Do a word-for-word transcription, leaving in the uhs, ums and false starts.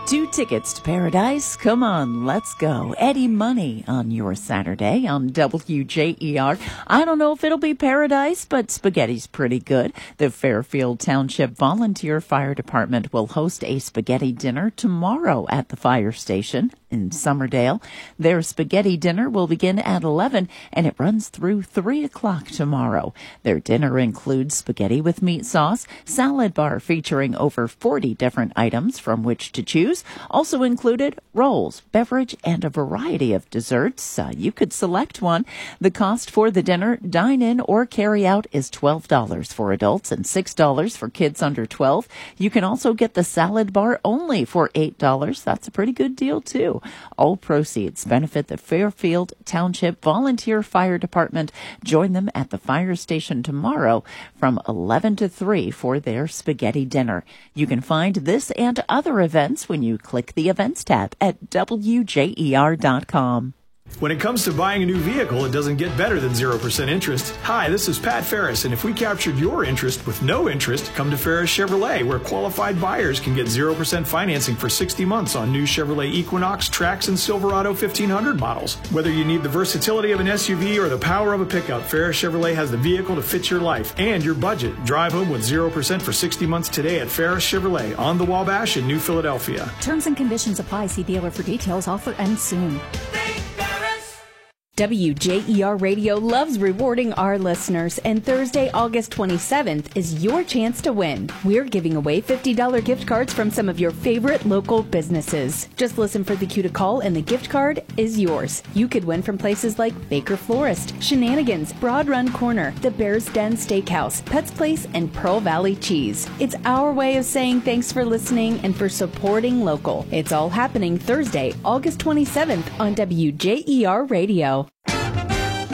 Two tickets to paradise. Come on, let's go. Eddie Money on your Saturday on W J E R. I don't know if it'll be paradise, but spaghetti's pretty good. The Fairfield Township Volunteer Fire Department will host a spaghetti dinner tomorrow at the fire station in Summerdale. Their spaghetti dinner will begin at eleven and it runs through three o'clock tomorrow. Their dinner includes spaghetti with meat sauce, salad bar featuring over forty different items from which to choose. Also included rolls, beverage, and a variety of desserts. Uh, you could select one. The cost for the dinner, dine-in or carry-out, is twelve dollars for adults and six dollars for kids under twelve. You can also get the salad bar only for eight dollars. That's a pretty good deal, too. All proceeds benefit the Fairfield Township Volunteer Fire Department. Join them at the fire station tomorrow from eleven to three for their spaghetti dinner. You can find this and other events when you click the events tab at W J E R dot com. When it comes to buying a new vehicle, it doesn't get better than zero percent interest. Hi, this is Pat Ferris, and if we captured your interest with no interest, come to Ferris Chevrolet, where qualified buyers can get zero percent financing for sixty months on new Chevrolet Equinox, Trax, and Silverado fifteen hundred models. Whether you need the versatility of an S U V or the power of a pickup, Ferris Chevrolet has the vehicle to fit your life and your budget. Drive home with zero percent for sixty months today at Ferris Chevrolet on the Wabash in New Philadelphia. Terms and conditions apply. See dealer for details. Offer ends soon. W J E R Radio loves rewarding our listeners, and Thursday, August twenty-seventh is your chance to win. We're giving away fifty dollars gift cards from some of your favorite local businesses. Just listen for the cue to call and the gift card is yours. You could win from places like Baker Florist, Shenanigans, Broad Run Corner, the Bear's Den Steakhouse, Pets Place, and Pearl Valley Cheese. It's our way of saying thanks for listening and for supporting local. It's all happening Thursday, August twenty-seventh on W J E R Radio.